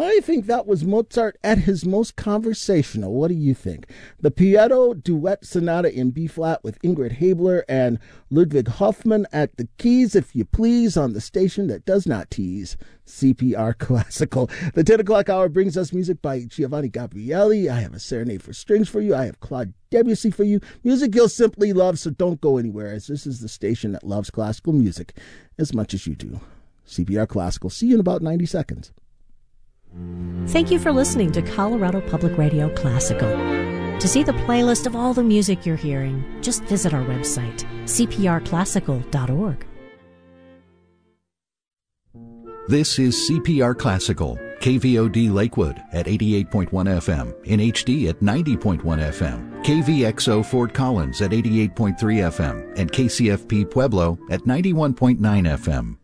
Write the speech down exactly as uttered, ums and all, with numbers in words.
I think that was Mozart at his most conversational. What do you think? The Pietro Duet Sonata in B-flat with Ingrid Habler and Ludwig Hoffman at the keys, if you please, on the station that does not tease, C P R Classical. The ten o'clock hour brings us music by Giovanni Gabrieli. I have a Serenade for Strings for you. I have Claude Debussy for you. Music you'll simply love, so don't go anywhere, as this is the station that loves classical music as much as you do. C P R Classical. See you in about ninety seconds. Thank you for listening to Colorado Public Radio Classical. To see the playlist of all the music you're hearing, just visit our website, c p r classical dot org. This is C P R Classical, K V O D Lakewood at eighty-eight point one F M, in H D at ninety point one F M, K V X O Fort Collins at eighty-eight point three F M, and K C F P Pueblo at ninety-one point nine F M.